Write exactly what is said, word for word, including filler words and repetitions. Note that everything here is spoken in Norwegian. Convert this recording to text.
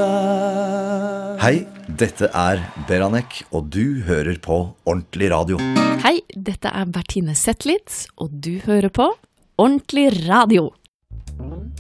Hei, dette er Beranek, og du hører på Ordentlig Radio. Hei, dette er Bertine Zetlitz, og du hører på Ordentlig Radio.